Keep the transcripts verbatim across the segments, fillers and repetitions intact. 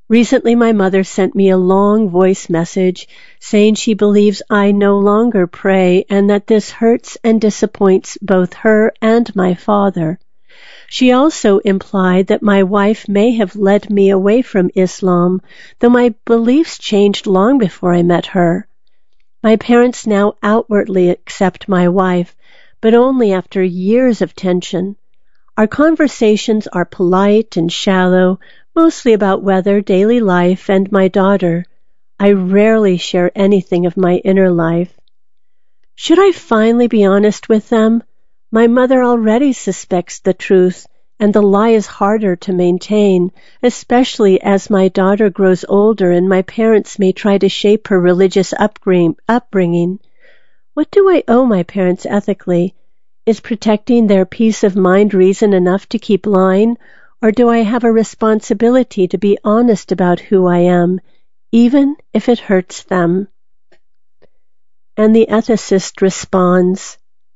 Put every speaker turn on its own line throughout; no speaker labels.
Recently, my mother sent me a long voice message saying she believes I no longer pray and that this hurts and disappoints both her and my father. She also implied that my wife may have led me away from Islam, though my beliefs changed long before I met her. My parents now outwardly accept my wife, but only after years of tension. Our conversations are polite and shallow, mostly about weather, daily life, and my daughter. I rarely share anything of my inner life. Should I finally be honest with them? My mother already suspects the truth, and the lie is harder to maintain, especially as my daughter grows older and my parents may try to shape her religious upbringing. What do I owe my parents ethically? Is protecting their peace of mind reason enough to keep lying, or do I have a responsibility to be honest about who I am, even if it hurts them? And the ethicist responds,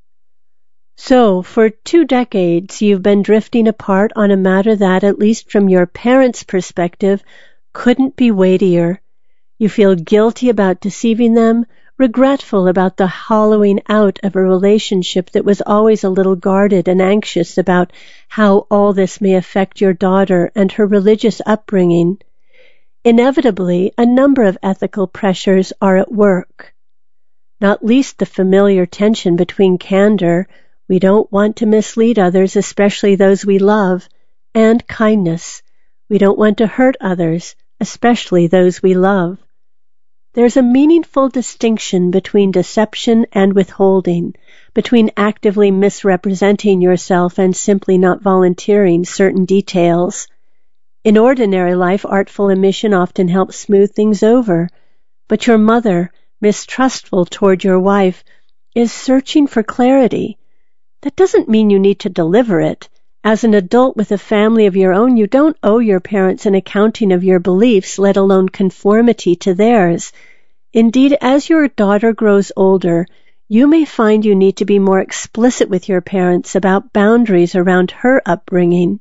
So, for two decades you've been drifting apart on a matter that, at least from your parents' perspective, couldn't be weightier. You feel guilty about deceiving them, regretful about the hollowing out of a relationship that was always a little guarded and anxious about how all this may affect your daughter and her religious upbringing. Inevitably, a number of ethical pressures are at work. Not least the familiar tension between candor, we don't want to mislead others, especially those we love, and kindness, we don't want to hurt others, especially those we love. There's a meaningful distinction between deception and withholding, between actively misrepresenting yourself and simply not volunteering certain details. In ordinary life, artful omission often helps smooth things over, but your mother, mistrustful toward your wife, is searching for clarity. That doesn't mean you need to deliver it. As an adult with a family of your own, you don't owe your parents an accounting of your beliefs, let alone conformity to theirs. Indeed, as your daughter grows older, you may find you need to be more explicit with your parents about boundaries around her upbringing.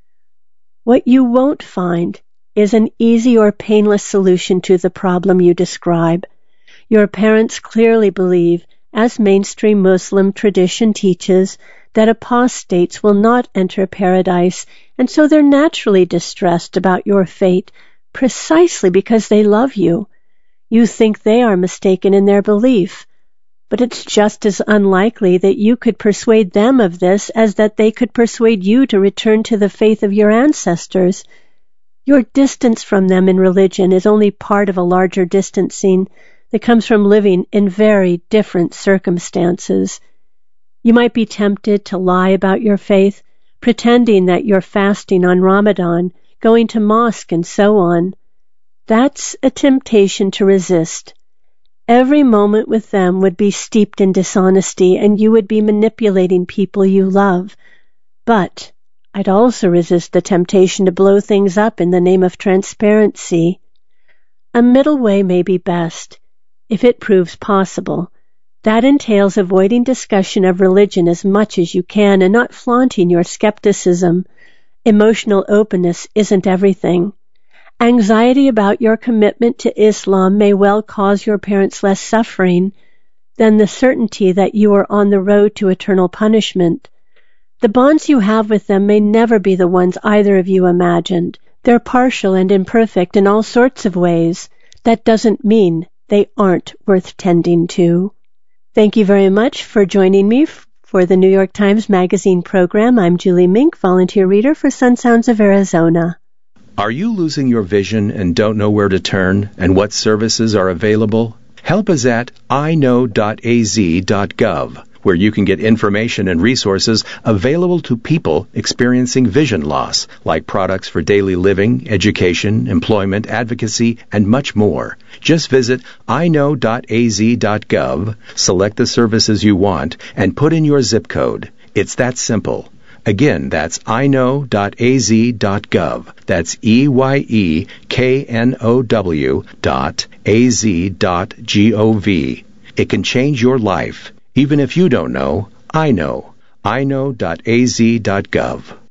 What you won't find is an easy or painless solution to the problem you describe. Your parents clearly believe, as mainstream Muslim tradition teaches, that apostates will not enter paradise, and so they're naturally distressed about your fate, precisely because they love you. You think they are mistaken in their belief, but it's just as unlikely that you could persuade them of this as that they could persuade you to return to the faith of your ancestors. Your distance from them in religion is only part of a larger distancing that comes from living in very different circumstances. You might be tempted to lie about your faith, pretending that you're fasting on Ramadan, going to mosque, and so on. That's a temptation to resist. Every moment with them would be steeped in dishonesty, and you would be manipulating people you love. But I'd also resist the temptation to blow things up in the name of transparency. A middle way may be best, if it proves possible. That entails avoiding discussion of religion as much as you can and not flaunting your skepticism. Emotional openness isn't everything. Anxiety about your commitment to Islam may well cause your parents less suffering than the certainty that you are on the road to eternal punishment. The bonds you have with them may never be the ones either of you imagined. They're partial and imperfect in all sorts of ways. That doesn't mean they aren't worth tending to. Thank you very much for joining me for the New York Times Magazine program. I'm Julie Mink, volunteer reader for Sun Sounds of Arizona.
Are you losing your vision and don't know where to turn and what services are available? Help is at i know dot a z dot gov, where you can get information and resources available to people experiencing vision loss, like products for daily living, education, employment, advocacy, and much more. Just visit i know dot a z dot gov, select the services you want, and put in your zip code. It's that simple. Again, that's i know dot a z dot gov. That's E Y E K N O W dot A Z dot G O V. It can change your life. Even if you don't know, I know. i know dot a z dot gov.